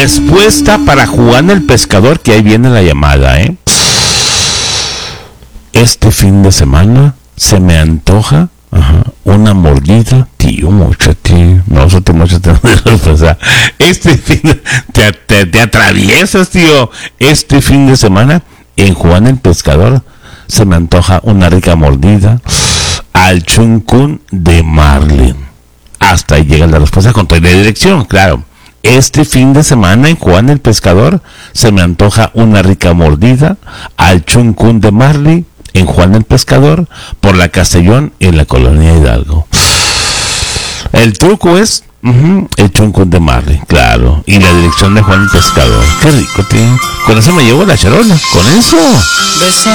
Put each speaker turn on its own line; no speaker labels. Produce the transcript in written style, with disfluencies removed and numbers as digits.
Respuesta para Juan el Pescador, que ahí viene la llamada, ¿eh? Este fin de semana se me antoja una mordida, tío, móchate, no, móchate, o sea, este fin te atraviesas, tío. Este fin de semana en Juan el Pescador se me antoja una rica mordida al chuncún de Marlin. Hasta ahí llega la respuesta con toda la dirección, claro. Este fin de semana en Juan el Pescador se me antoja una rica mordida al chuncún de Marlin en Juan el Pescador por la Castellón en la colonia Hidalgo. El truco es el chuncún de Marlin, claro, y la dirección de Juan el Pescador. Qué rico, tío. Con eso me llevo la charola, con eso.